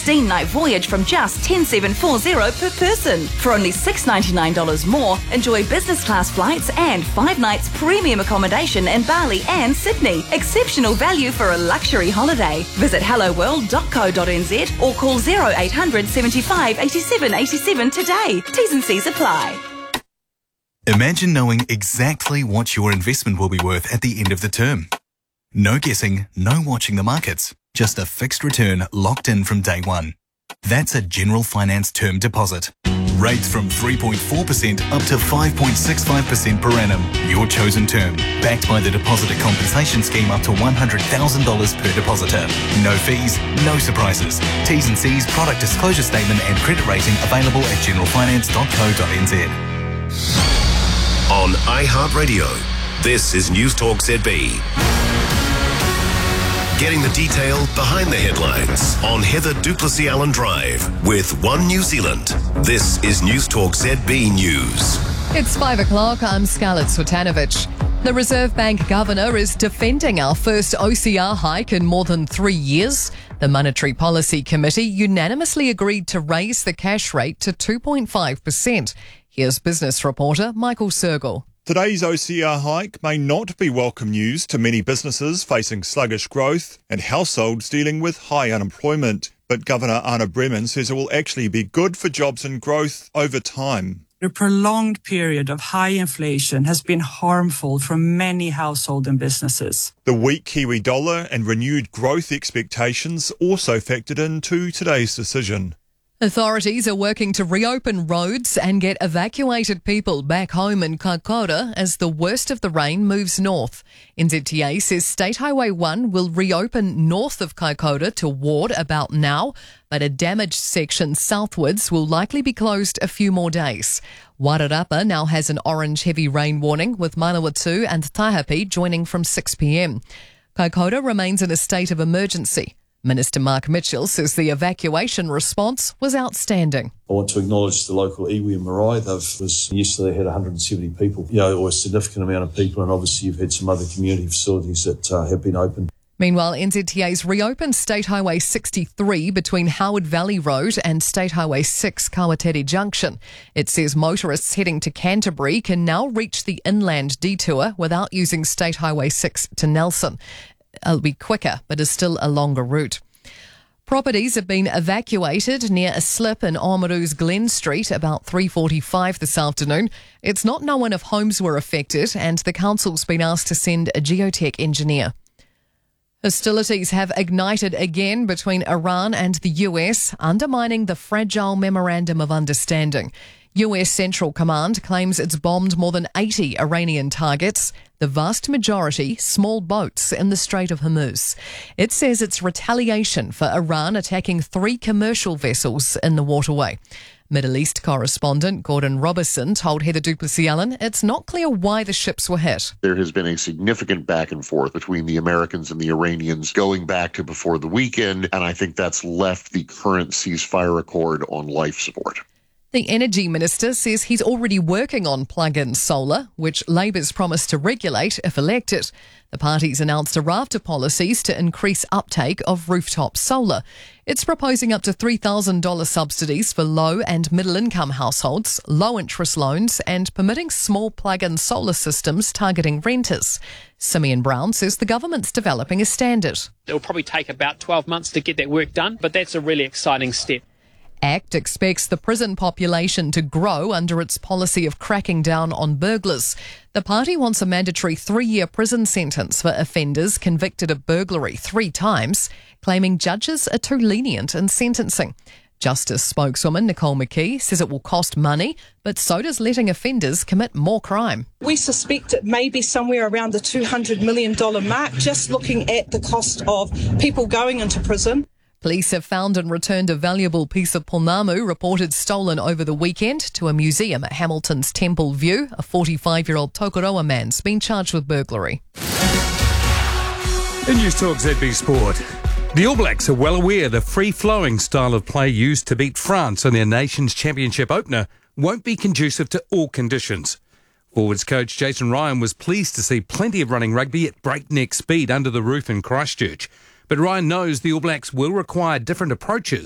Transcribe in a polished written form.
16-night voyage from just $10,740 per person. For only $699 more, enjoy business class flights and 5 nights premium accommodation in Bali and Sydney. Exceptional value for a luxury holiday. Visit helloworld.co.nz or call 0800 75 87 87 today. T's and C's apply. Imagine knowing exactly what your investment will be worth at the end of the term. No guessing, no watching the markets. Just a fixed return locked in from day one. That's a General Finance term deposit. Rates from 3.4% up to 5.65% per annum. Your chosen term. Backed by the Depositor Compensation Scheme up to $100,000 per depositor. No fees, no surprises. T's and C's, product disclosure statement and credit rating available at generalfinance.co.nz. On iHeartRadio, this is News Talk ZB. Getting the detail behind the headlines on Heather Duplessis Allen Drive with One New Zealand. This is News Talk ZB News. It's 5 o'clock. I'm Scarlett Swetanovic. The Reserve Bank Governor is defending our first OCR hike in more than 3 years. The Monetary Policy Committee unanimously agreed to raise the cash rate to 2.5%. Here's business reporter Michael Sergel. Today's OCR hike may not be welcome news to many businesses facing sluggish growth and households dealing with high unemployment. But Governor Anna Bremen says it will actually be good for jobs and growth over time. The prolonged period of high inflation has been harmful for many households and businesses. The weak Kiwi dollar and renewed growth expectations also factored into today's decision. Authorities are working to reopen roads and get evacuated people back home in Kaikoura as the worst of the rain moves north. NZTA says State Highway 1 will reopen north of Kaikoura to Ward about now, but a damaged section southwards will likely be closed a few more days. Wairarapa now has an orange heavy rain warning, with Manawatu and Taihape joining from 6 p.m. Kaikoura remains in a state of emergency. Minister Mark Mitchell says the evacuation response was outstanding. I want to acknowledge the local iwi and marae. Yesterday had 170 people, or a significant amount of people, and obviously you've had some other community facilities that have been opened. Meanwhile, NZTA's reopened State Highway 63 between Howard Valley Road and State Highway 6 Kawatere Junction. It says motorists heading to Canterbury can now reach the inland detour without using State Highway 6 to Nelson. It'll be quicker, but is still a longer route. Properties have been evacuated near a slip in Oamaru's Glen Street about 3:45 this afternoon. It's not known if homes were affected, and the council's been asked to send a geotech engineer. Hostilities have ignited again between Iran and the US, undermining the fragile Memorandum of Understanding. US Central Command claims it's bombed more than 80 Iranian targets, the vast majority small boats in the Strait of Hormuz. It says it's retaliation for Iran attacking 3 commercial vessels in the waterway. Middle East correspondent Gordon Robertson told Heather Duplessis Allen it's not clear why the ships were hit. There has been a significant back and forth between the Americans and the Iranians going back to before the weekend, and I think that's left the current ceasefire accord on life support. The Energy Minister says he's already working on plug-in solar, which Labour's promised to regulate if elected. The party's announced a raft of policies to increase uptake of rooftop solar. It's proposing up to $3,000 subsidies for low and middle-income households, low-interest loans, and permitting small plug-in solar systems targeting renters. Simeon Brown says the government's developing a standard. It'll probably take about 12 months to get that work done, but that's a really exciting step. ACT expects the prison population to grow under its policy of cracking down on burglars. The party wants a mandatory 3-year prison sentence for offenders convicted of burglary 3 times, claiming judges are too lenient in sentencing. Justice spokeswoman Nicole McKee says it will cost money, but so does letting offenders commit more crime. We suspect it may be somewhere around the $200 million mark, just looking at the cost of people going into prison. Police have found and returned a valuable piece of pounamu reported stolen over the weekend to a museum at Hamilton's Temple View. A 45-year-old Tokoroa man's been charged with burglary. In News Talk ZB Sport, the All Blacks are well aware the free-flowing style of play used to beat France in their Nations Championship opener won't be conducive to all conditions. Forwards coach Jason Ryan was pleased to see plenty of running rugby at breakneck speed under the roof in Christchurch. But Ryan knows the All Blacks will require different approaches